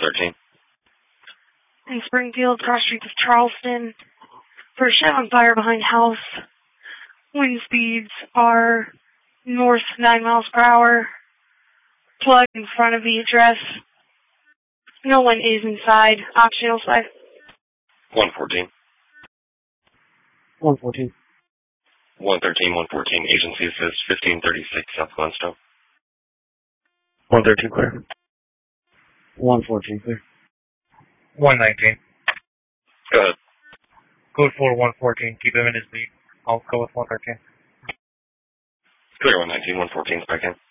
113. In Springfield, cross streets of Charleston, for a shed on fire behind house. Wind speeds are north 9 miles per hour. Plug in front of the address. No one is inside. Optional side. 114. 114. 113, 114. Agency assist 1536 South Glenstone. 113 clear. 114 clear. 119. Go ahead. Code 4, 114. Keep him in his lead. I'll go with 113. Clear 119, 114 back in.